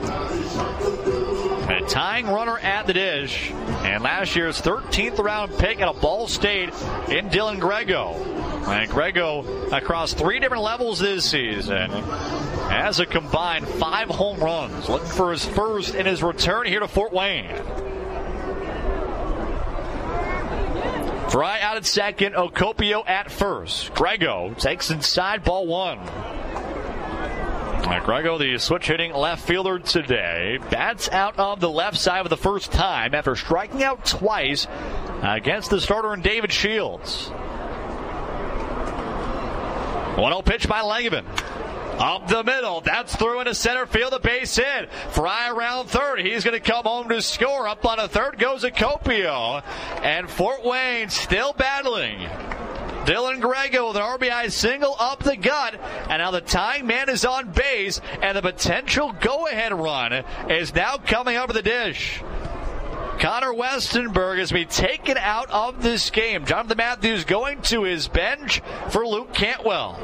A tying runner at the dish. And last year's 13th round pick at a Ball State in Dylan Grego. And Grego across 3 different levels this season has a combined 5 home runs. Looking for his first in his return here to Fort Wayne. Fry out at second, Okopio at first. Grego takes inside, ball 1. Grego, the switch-hitting left fielder today, bats out of the left side for the first time after striking out twice against the starter in David Shields. 1-0 pitch by Langevin. Up the middle, that's through into center field, a base hit. Fry around third, he's going to come home to score. Up on a third goes Okopio, and Fort Wayne still battling. Dylan Grego with an RBI single up the gut, and now the tying man is on base, and the potential go-ahead run is now coming over the dish. Connor Westenberg has been taken out of this game. Jonathan Matthews going to his bench for Luke Cantwell.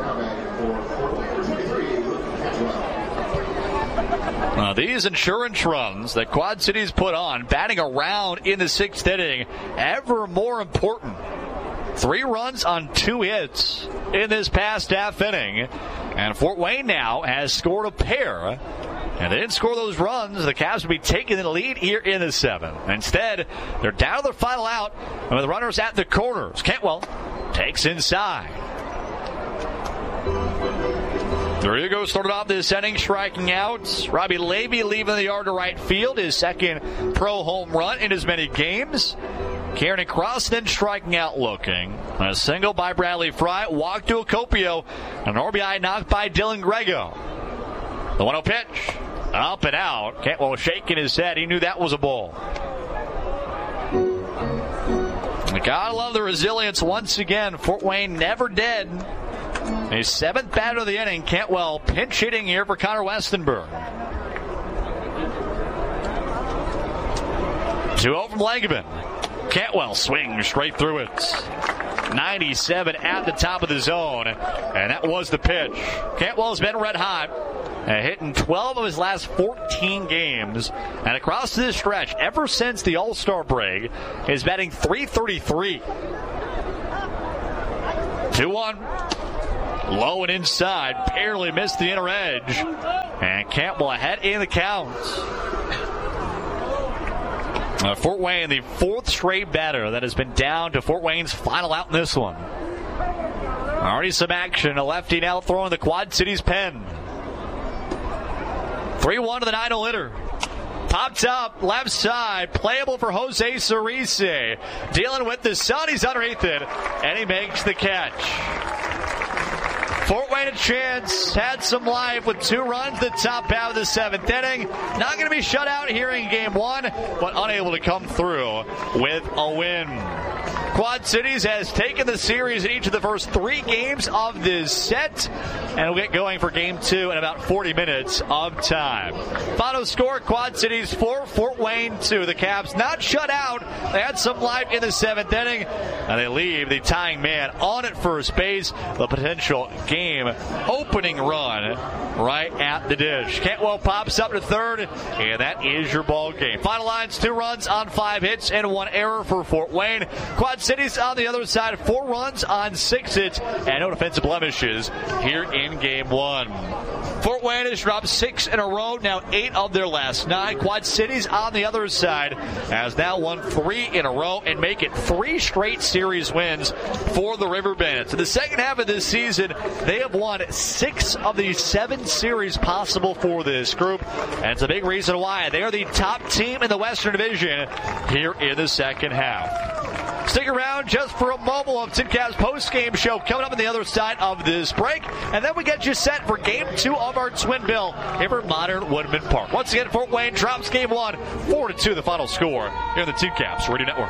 These insurance runs that Quad Cities put on, batting around in the 6th inning, ever more important. 3 runs on 2 hits in this past half inning. And Fort Wayne now has scored a pair. And they didn't score those runs. The Cavs would be taking the lead here in the 7th. Instead, they're down to their final out. And with the runners at the corners, Cantwell takes inside. Rodrigo started off this inning striking out. Robbie Levy leaving the yard to right field, his 2nd pro home run in as many games. Kieran Cross then striking out looking. A single by Bradley Fry, walk to Okopio, an RBI knocked by Dylan Grego. The 1-0 pitch, up and out. Cantwell shaking his head, he knew that was a ball. Gotta love the resilience once again. Fort Wayne never dead. A 7th batter of the inning. Cantwell pinch hitting here for Connor Westenberg. 2-0 from Langevin. Cantwell swings straight through it. 97 at the top of the zone, and that was the pitch. Cantwell's been red hot, hitting 12 of his last 14 games, and across this stretch, ever since the All-Star break, is batting .333. 2-1. Low and inside, barely missed the inner edge, and Cantwell ahead in the count. Fort Wayne, the 4th straight batter that has been down to Fort Wayne's final out in this one. Already some action. A lefty now throwing the Quad Cities pen. 3-1 to the 9-0 hitter. Popped up, left side, playable for Jose Cerise. Dealing with the sun, he's underneath it, and he makes the catch. Fort Wayne a chance, had some life with 2 runs the top half of the 7th inning. Not going to be shut out here in game 1, but unable to come through with a win. Quad Cities has taken the series in each of the first 3 games of this set, and we'll get going for game 2 in about 40 minutes of time. Final score, Quad Cities 4, Fort Wayne 2. The Caps not shut out. They had some life in the 7th inning, and they leave the tying man on at first base. The potential game opening run right at the dish. Cantwell pops up to third, and that is your ball game. Final lines, 2 runs on 5 hits and 1 error for Fort Wayne. Quad Cities on the other side, 4 runs on 6 hits and no defensive blemishes here in game 1. Fort Wayne has dropped 6 in a row, now 8 of their last 9. Quad Cities on the other side has now won 3 in a row and make it 3 straight series wins for the River Bandits. In the second half of this season, they have won 6 of the 7 series possible for this group, and it's a big reason why they are the top team in the Western Division here in the second half. Stick around just for a moment of TinCap's post-game show coming up on the other side of this break, and then we get you set for game 2 of our Twin Bill here at Modern Woodman Park. Once again, Fort Wayne drops game 1, 4-2 the final score here in the TinCaps Radio Network.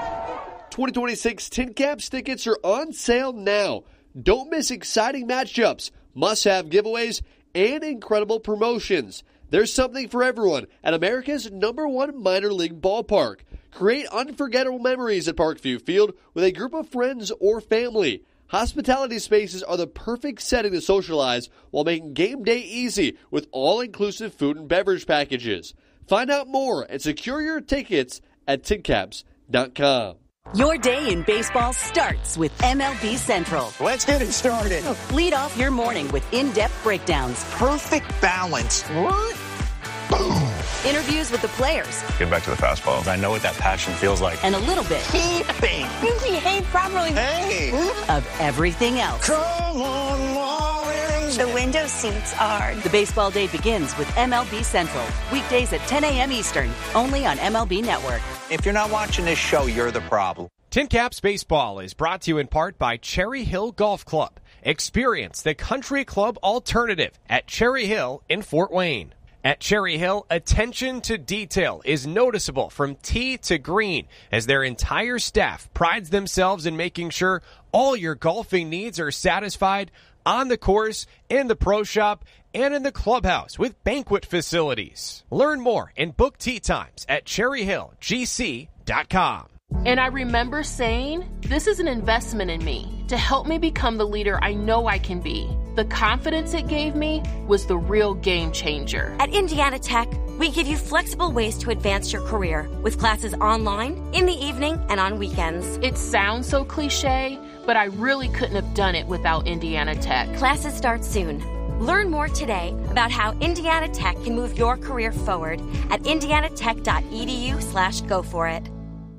2026 TinCaps tickets are on sale now. Don't miss exciting matchups, must-have giveaways, and incredible promotions. There's something for everyone at America's #1 minor league ballpark. Create unforgettable memories at Parkview Field with a group of friends or family. Hospitality spaces are the perfect setting to socialize while making game day easy with all-inclusive food and beverage packages. Find out more and secure your tickets at tincaps.com. Your day in baseball starts with MLB Central. Let's get it started. Lead off your morning with in-depth breakdowns. Perfect balance. What? Boom. Interviews with the players. Get back to the fastball. I know what that passion feels like. And a little bit. Keeping. You behave properly. Hey. Of everything else. Come on, Lawrence. The window seats are. The baseball day begins with MLB Central. Weekdays at 10 a.m. Eastern. Only on MLB Network. If you're not watching this show, you're the problem. TinCaps Baseball is brought to you in part by Cherry Hill Golf Club. Experience the country club alternative at Cherry Hill in Fort Wayne. At Cherry Hill, attention to detail is noticeable from tee to green as their entire staff prides themselves in making sure all your golfing needs are satisfied on the course, in the pro shop, and in the clubhouse with banquet facilities. Learn more and book tee times at cherryhillgc.com. And I remember saying, this is an investment in me to help me become the leader I know I can be. The confidence it gave me was the real game changer. At Indiana Tech, we give you flexible ways to advance your career with classes online, in the evening, and on weekends. It sounds so cliche, but I really couldn't have done it without Indiana Tech. Classes start soon. Learn more today about how Indiana Tech can move your career forward at indianatech.edu/go for it.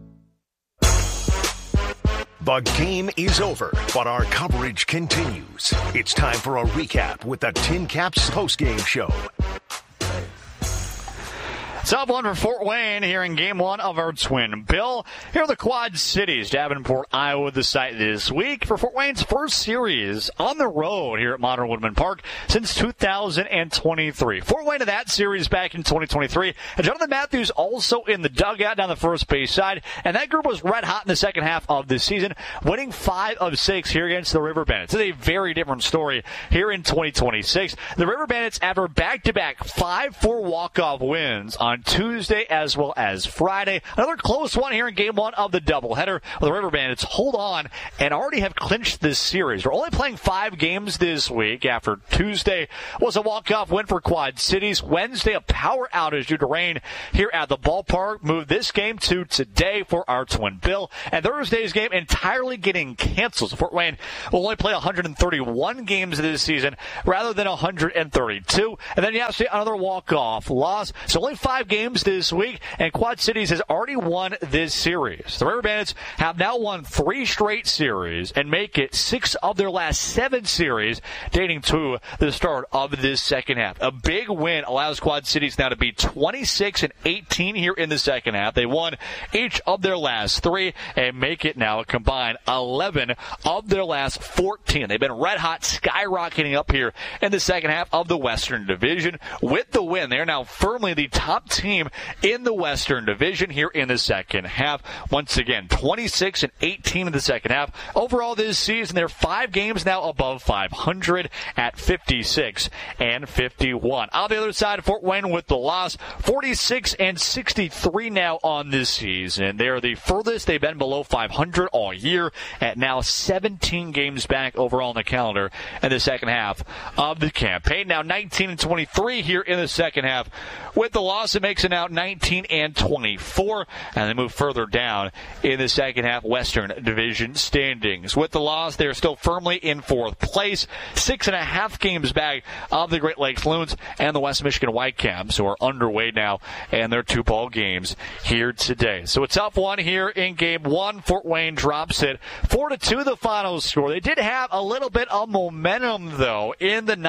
The game is over, but our coverage continues. It's time for a recap with the TinCaps postgame show. Top one for Fort Wayne here in game one of our Twin Bill. Here are the Quad Cities. Davenport, Iowa, the site this week for Fort Wayne's first series on the road here at Modern Woodman Park since 2023. Fort Wayne in that series back in 2023. And Jonathan Matthews also in the dugout down the first base side. And that group was red hot in the second half of the season, winning 5 of 6 here against the River Bandits. It's a very different story here in 2026. The River Bandits, after back-to-back 5-4 walk-off wins on Tuesday as well as Friday. Another close one here in game one of the doubleheader. The River Bandits hold on and already have clinched this series. They're only playing 5 games this week after Tuesday was a walk-off win for Quad Cities. Wednesday, a power outage due to rain here at the ballpark. Moved this game to today for our Twin Bill. And Thursday's game entirely getting canceled. So Fort Wayne will only play 131 games this season rather than 132. And then yesterday, another walk-off loss. So only 5 games this week, and Quad Cities has already won this series. The River Bandits have now won 3 straight series and make it 6 of their last 7 series dating to the start of this second half. A big win allows Quad Cities now to be 26-18 here in the second half. They won each of their last 3 and make it now a combined 11 of their last 14. They've been red hot, skyrocketing up here in the second half of the Western Division. With the win, they're now firmly the top team in the Western Division here in the second half. Once again, 26-18 in the second half. Overall this season, they're 5 games now above 500 at 56-51. On the other side, Fort Wayne with the loss, 46-63 now on this season. They're the furthest they've been below 500 all year at now 17 games back overall on the calendar in the second half of the campaign. Now 19-23 here in the second half. With the loss, it makes it now 19-24, and they move further down in the second half Western Division standings. With the loss, they're still firmly in 4th place, 6.5 games back of the Great Lakes Loons and the West Michigan Whitecaps, who are underway now in their 2 ball games here today. So a tough one here in game 1. Fort Wayne drops it 4-2 the final score. They did have a little bit of momentum, though, in the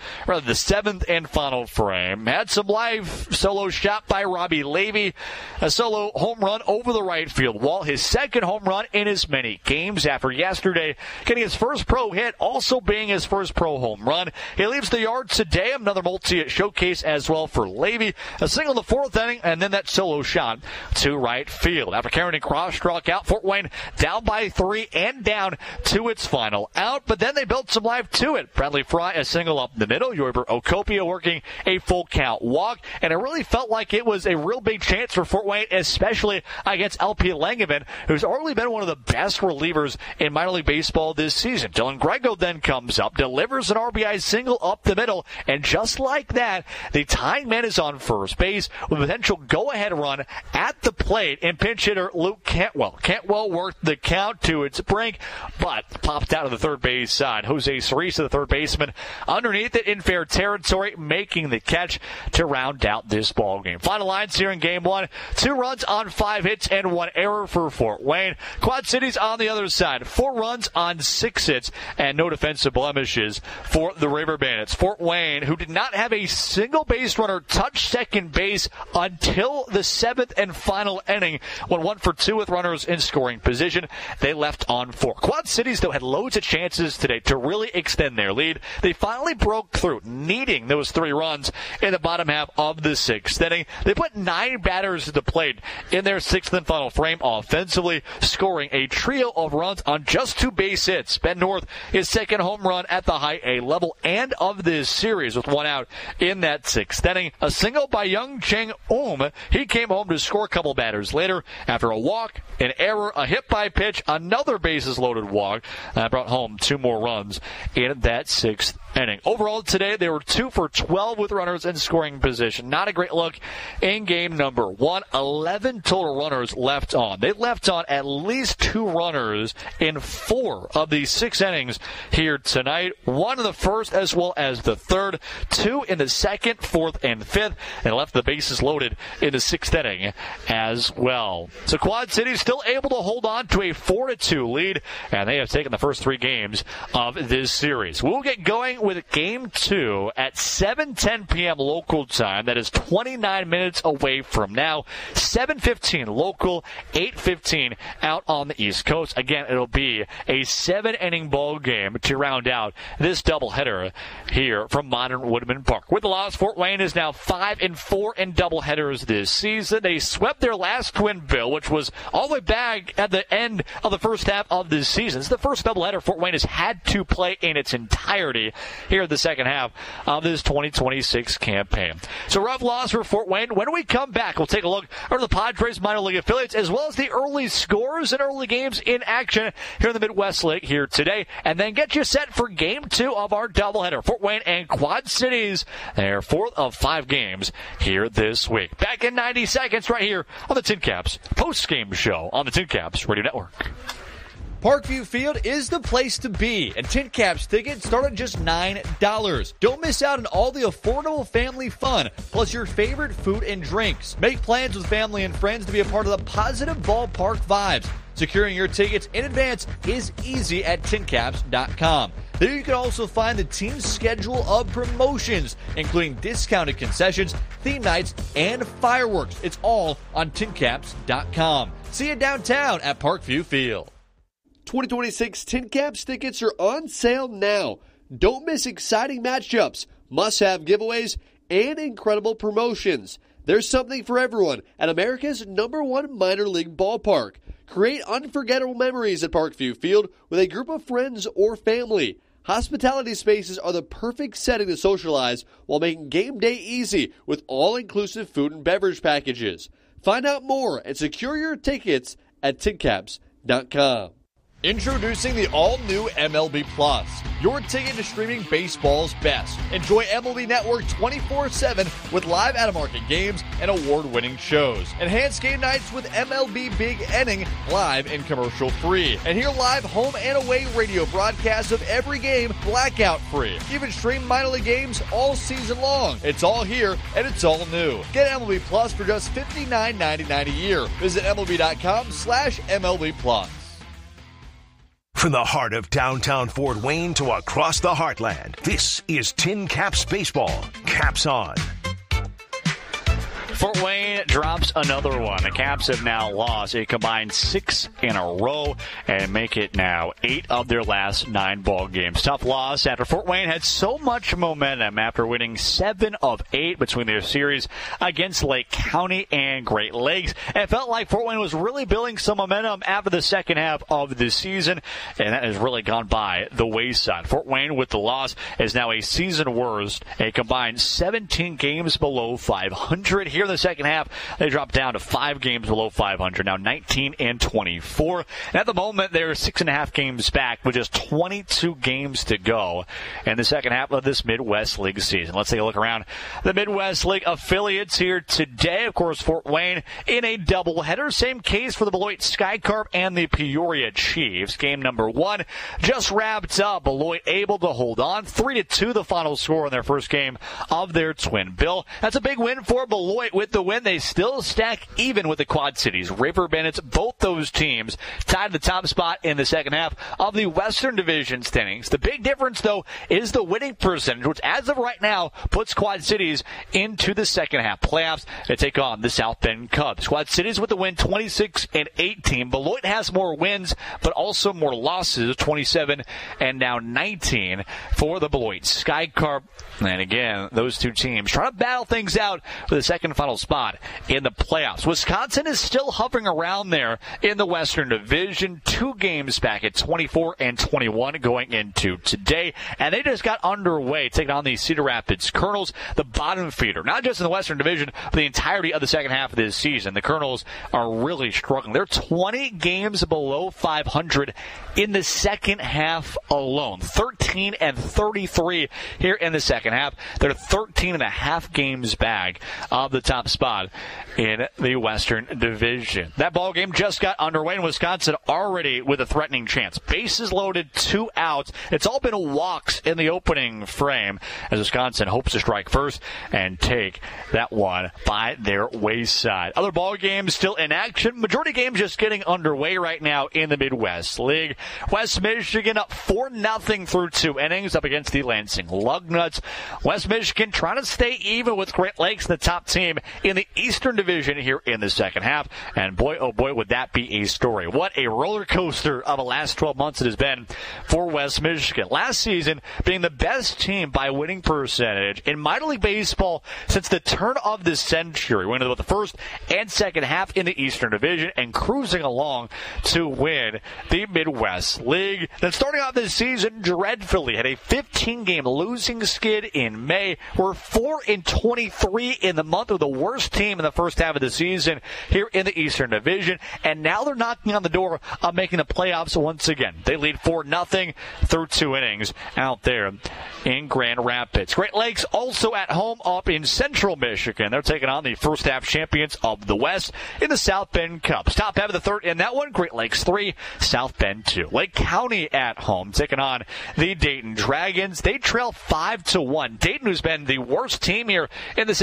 7th and final frame. Had some life. Solo shot by Robbie Levy. A solo home run over the right field wall. His second home run in as many games after yesterday getting his first pro hit, also being his first pro home run. He leaves the yard today. Another multi showcase as well for Levy. A single in the 4th inning, and then that solo shot to right field. After Carrington Cross struck out, Fort Wayne down by 3 and down to its final out, but then they built some life to it. Bradley Fry, a single up the middle. Yoiber Okopia working a full count walk, and it really felt like it was a real big chance for Fort Wayne, especially against LP Langevin, who's already been one of the best relievers in minor league baseball this season. Dylan Grego then comes up, delivers an RBI single up the middle, and just like that, the tying man is on first base with a potential go-ahead run at the plate, and pinch hitter Luke Cantwell. Cantwell worked the count to its brink, but popped out of the third base side. Jose Cerisa, the third baseman, underneath it in fair territory, making the catch to round out this ball game. Final lines here in game 1. 2 runs on 5 hits and 1 error for Fort Wayne. Quad Cities on the other side. 4 runs on 6 hits and no defensive blemishes for the River Bandits. Fort Wayne, who did not have a single base runner touch second base until the 7th and final inning, when 1 for 2 with runners in scoring position. They left on 4. Quad Cities, though, had loads of chances today to really extend their lead. They finally broke through, needing those 3 runs in the bottom half of the 6th inning. They put 9 batters to the plate in their 6th and final frame offensively, scoring a trio of runs on just 2 base hits. Ben North, his second home run at the high A level and of this series with 1 out in that 6th inning. A single by Young Cheng He came home to score a couple batters later after a walk, an error, a hit by pitch, another bases loaded walk. That brought home 2 more runs in that 6th inning. Overall today, they were 2 for 12 with runners in scoring position. Not a great look in game number 1. 11 total runners left on. They left on at least 2 runners in 4 of these 6 innings here tonight. 1 in the first as well as the 3rd. 2 in the 2nd, 4th, and 5th. And left the bases loaded in the 6th inning as well. So Quad City still able to hold on to a 4-2 lead, and they have taken the first 3 games of this series. We'll get going with Game 2 at 7:10 p.m. local time. That is 29 minutes away from now. 7:15 local, 8:15 out on the East Coast. Again, it'll be a 7-inning ball game to round out this doubleheader here from Modern Woodman Park. With the loss, Fort Wayne is now 5-4 in doubleheaders this season. They swept their last twin bill, which was all the way back at the end of the first half of this season. It's the first doubleheader Fort Wayne has had to play in its entirety here in the second half of this 2026 campaign. So rough loss for Fort Wayne. When we come back, we'll take a look at the Padres minor league affiliates as well as the early scores and early games in action here in the Midwest League here today, and then get you set for Game 2 of our doubleheader. Fort Wayne and Quad Cities, their 4th of 5 games here this week. Back in 90 seconds right here on the Tin Caps post-game show on the Tin Caps Radio Network. Parkview Field is the place to be, and Tin Caps tickets start at just $9. Don't miss out on all the affordable family fun, plus your favorite food and drinks. Make plans with family and friends to be a part of the positive ballpark vibes. Securing your tickets in advance is easy at tincaps.com. There you can also find the team's schedule of promotions, including discounted concessions, theme nights, and fireworks. It's all on tincaps.com. See you downtown at Parkview Field. 2026 Tin Caps tickets are on sale now. Don't miss exciting matchups, must-have giveaways, and incredible promotions. There's something for everyone at America's #1 minor league ballpark. Create unforgettable memories at Parkview Field with a group of friends or family. Hospitality spaces are the perfect setting to socialize while making game day easy with all-inclusive food and beverage packages. Find out more and secure your tickets at tincaps.com. Introducing the all-new MLB Plus, your ticket to streaming baseball's best. Enjoy MLB Network 24/7 with live out-of-market games and award-winning shows. Enhance game nights with MLB Big Inning, live and commercial-free. And hear live home and away radio broadcasts of every game blackout-free. Even stream minor league games all season long. It's all here, and it's all new. Get MLB Plus for just $59.99 a year. Visit MLB.com/MLB Plus. From the heart of downtown Fort Wayne to across the heartland, this is Tin Caps Baseball. Caps on. Fort Wayne drops another one. The Caps have now lost a combined 6 in a row and make it now 8 of their last 9 ball games. Tough loss after Fort Wayne had so much momentum after winning 7 of 8 between their series against Lake County and Great Lakes. It felt like Fort Wayne was really building some momentum after the second half of the season, and that has really gone by the wayside. Fort Wayne, with the loss, is now a season worst, a combined 17 games below 500. Here in the second half, they dropped down to 5 games below 500, now 19-24. And at the moment, they're 6.5 games back with just 22 games to go in the second half of this Midwest League season. Let's take a look around the Midwest League affiliates here today. Of course, Fort Wayne in a doubleheader. Same case for the Beloit Skycarp and the Peoria Chiefs. Game number 1 just wrapped up. Beloit able to hold on. 3-2 the final score in their first game of their twin bill. That's a big win for Beloit. With the win, they still stack even with the Quad Cities. River Bandits, both those teams tied the top spot in the second half of the Western Division standings. The big difference, though, is the winning percentage, which as of right now puts Quad Cities into the second half playoffs to take on the South Bend Cubs. Quad Cities with the win 26-18. Beloit has more wins, but also more losses, 27 and now 19 for the Beloit Skycarp. And again, those two teams trying to battle things out for the second final spot in the playoffs. Wisconsin is still hovering around there in the Western Division, 2 games back at 24-21 going into today, and they just got underway taking on the Cedar Rapids Colonels, the bottom feeder, not just in the Western Division, but the entirety of the second half of this season. The Colonels are really struggling. They're 20 games below 500 in the second half alone, 13-33 here in the second half. They're 13.5 games back of the top top spot in the Western Division. That ball game just got underway in Wisconsin, already with a threatening chance. Bases loaded, 2 outs. It's all been walks in the opening frame as Wisconsin hopes to strike first and take that one by their wayside. Other ball games still in action. Majority games just getting underway right now in the Midwest League. West Michigan up 4-0 through 2 innings up against the Lansing Lugnuts. West Michigan trying to stay even with Great Lakes, the top team in the Eastern Division here in the second half. And boy, oh boy, would that be a story. What a roller coaster of the last 12 months it has been for West Michigan. Last season being the best team by winning percentage in minor league baseball since the turn of the century, winning both the first and second half in the Eastern Division and cruising along to win the Midwest League. Then starting off this season dreadfully, had a 15-game losing skid in May. We're 4-23 in the month, of the worst team in the first half of the season here in the Eastern Division, and now they're knocking on the door of making the playoffs once again. They lead 4-0 through 2 innings out there in Grand Rapids. Great Lakes also at home up in Central Michigan. They're taking on the first half champions of the West in the South Bend Cup. Top half of the third in that one, Great Lakes 3, South Bend 2. Lake County at home taking on the Dayton Dragons. They trail 5-1. Dayton, who's been the worst team here in the